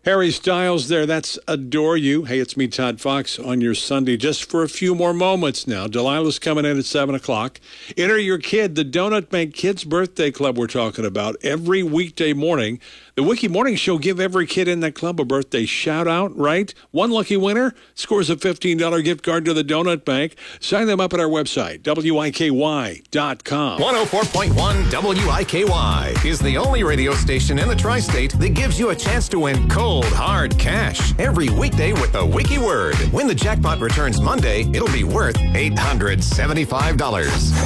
Harry Styles there, that's Adore You. Hey, it's me, Todd Fox, on your Sunday, just for a few more moments now. Delilah's coming in at 7 o'clock. Enter your kid, the Donut Bank Kids Birthday Club we're talking about, every weekday morning. The Wiki Morning Show give every kid in that club a birthday shout-out, right? One lucky winner scores a $15 gift card to the Donut Bank. Sign them up at our website, WIKY.com. 104.1 WIKY is the only radio station in the tri-state that gives you a chance to win cold, hard cash every weekday with the Wiki Word. When the jackpot returns Monday, it'll be worth $875.